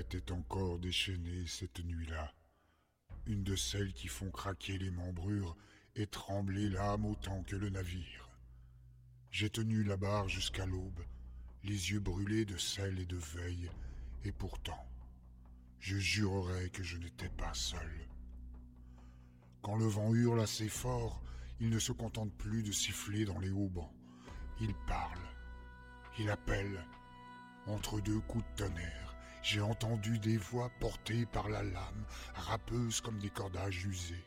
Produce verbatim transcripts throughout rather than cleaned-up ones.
était encore déchaînée cette nuit-là. Une de celles qui font craquer les membrures et trembler l'âme autant que le navire. J'ai tenu la barre jusqu'à l'aube, les yeux brûlés de sel et de veille, et pourtant, je jurerais que je n'étais pas seul. Quand le vent hurle assez fort, il ne se contente plus de siffler dans les haubans. Il parle, il appelle. Entre deux coups de tonnerre, j'ai entendu des voix portées par la lame, râpeuses comme des cordages usés.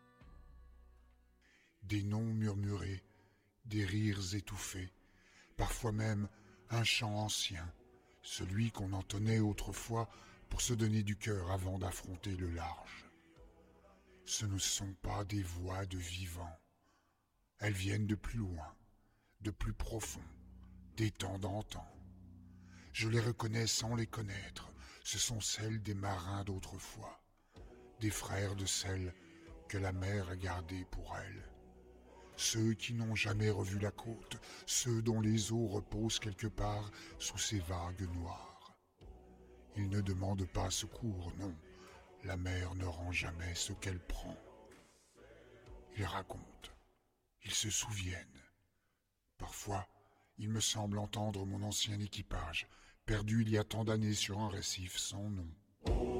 Des noms murmurés, des rires étouffés, parfois même un chant ancien, celui qu'on entonnait autrefois pour se donner du cœur avant d'affronter le large. Ce ne sont pas des voix de vivants. Elles viennent de plus loin, de plus profond, des temps d'antan. Je les reconnais sans les connaître, ce sont celles des marins d'autrefois, des frères de celles que la mer a gardées pour elles. Ceux qui n'ont jamais revu la côte, ceux dont les eaux reposent quelque part sous ces vagues noires. Ils ne demandent pas secours, non, la mer ne rend jamais ce qu'elle prend. Ils racontent, ils se souviennent. Parfois, il me semble entendre mon ancien équipage, perdu il y a tant d'années sur un récif sans nom.